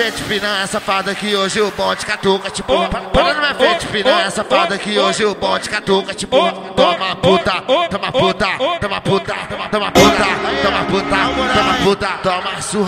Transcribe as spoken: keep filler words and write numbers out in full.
frente, piranha safada, que hoje o bonde catuca, tipo. Para na minha frente, piranha safada, que hoje o bonde catuca, tipo. Toma puta, toma puta, toma puta, toma puta, toma puta, toma puta, toma surra.